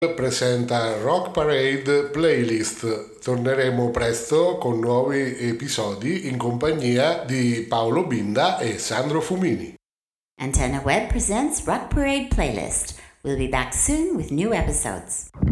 presenta Rock Parade Playlist. Torneremo presto con nuovi episodi in compagnia di Paolo Binda e Sandro Fumini. Antenna Web presents Rock Parade Playlist. We'll be back soon with new episodes.